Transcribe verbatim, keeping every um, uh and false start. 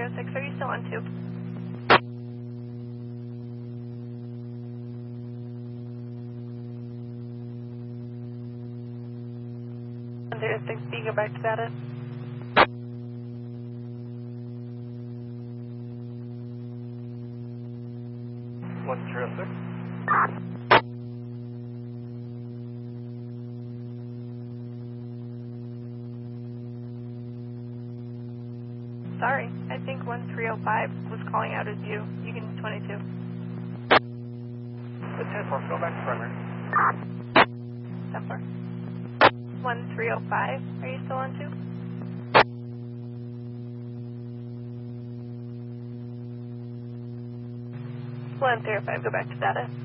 zero six, are you still on tube? one zero six, do you go back to data? one zero six. Sorry, I think one three oh five was calling out as you. You can twenty-two. The ten four, go back to primary. ten four. one three oh five, are you still on tube? one three oh five, go back to data.